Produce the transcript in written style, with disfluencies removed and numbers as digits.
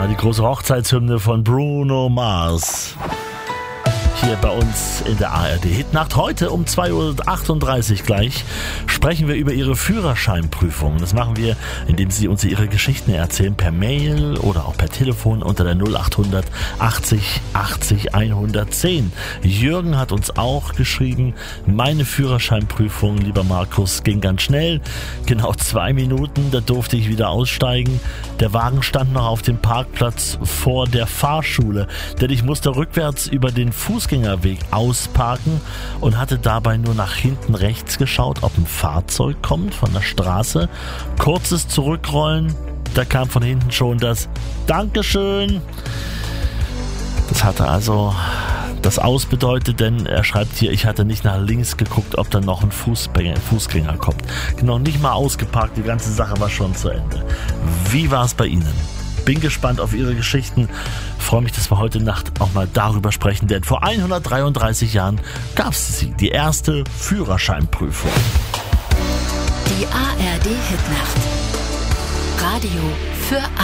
war die große Hochzeitshymne von Bruno Mars. Hier bei uns in der ARD Hitnacht. Heute um 2:38 Uhr gleich sprechen wir über Ihre Führerscheinprüfung. Das machen wir, indem Sie uns Ihre Geschichten erzählen, per Mail oder auch per Telefon unter der 0800 80 80 110. Jürgen hat uns auch geschrieben, meine Führerscheinprüfung, lieber Markus, ging ganz schnell. Genau 2 Minuten, da durfte ich wieder aussteigen. Der Wagen stand noch auf dem Parkplatz vor der Fahrschule, denn ich musste rückwärts über den Fußgängerweg ausparken und hatte dabei nur nach hinten rechts geschaut, ob ein Fahrzeug kommt von der Straße. Kurzes Zurückrollen, da kam von hinten schon das Dankeschön. Das hatte also das Aus bedeutet, denn er schreibt hier, ich hatte nicht nach links geguckt, ob da noch ein Fußgänger kommt. Genau, nicht mal ausgeparkt, die ganze Sache war schon zu Ende. Wie war es bei Ihnen? Bin gespannt auf Ihre Geschichten. Freue mich, dass wir heute Nacht auch mal darüber sprechen, denn vor 133 Jahren gab es sie, die erste Führerscheinprüfung. Die ARD Hitnacht. Radio für